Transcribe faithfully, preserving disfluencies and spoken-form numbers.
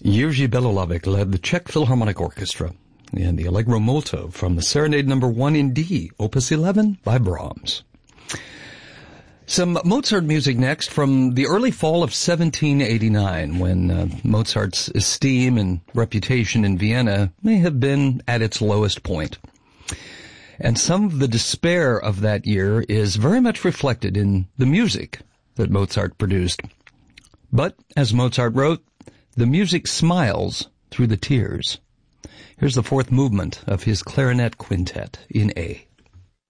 Jerzy Belohlavek led the Czech Philharmonic Orchestra in the Allegro Molto from the Serenade Number One in D, Opus eleven by Brahms. Some Mozart music next from the early fall of seventeen eighty-nine, when uh, Mozart's esteem and reputation in Vienna may have been at its lowest point. And some of the despair of that year is very much reflected in the music that Mozart produced. But, as Mozart wrote, the music smiles through the tears. Here's the fourth movement of his clarinet quintet in A.